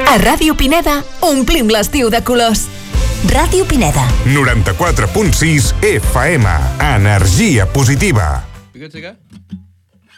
A Ràdio Pineda omplim l'estiu de colors. Ràdio Pineda. 94.6 FM. Energia positiva. You good to go?